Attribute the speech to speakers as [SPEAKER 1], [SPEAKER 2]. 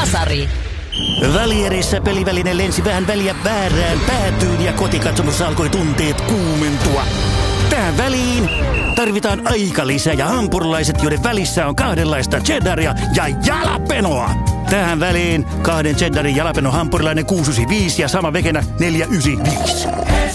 [SPEAKER 1] Vasari.
[SPEAKER 2] Välierissä peliväline lensi vähän väliä väärään päätyyn ja kotikatsomossa alkoi tunteet kuumentua. Tähän väliin tarvitaan aikalisä ja hampurilaiset, joiden välissä on kahdenlaista cheddaria ja jalapenoa. Tähän väliin 2 cheddarin jalapeno hampurilainen 695 ja sama vekenä 495.